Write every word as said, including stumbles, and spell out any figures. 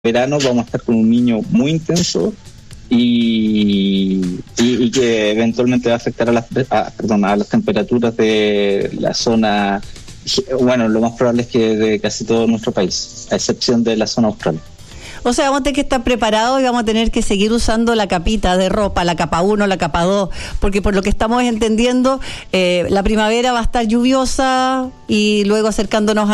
verano vamos a estar con un niño muy intenso y, y, y que eventualmente va a afectar a las, a, perdón, a las temperaturas de la zona, bueno, lo más probable es que de casi todo nuestro país, a excepción de la zona austral. O sea, vamos a tener que estar preparados y vamos a tener que seguir usando la capita de ropa, la capa uno, la capa dos, porque por lo que estamos entendiendo, eh, la primavera va a estar lluviosa y luego acercándonos a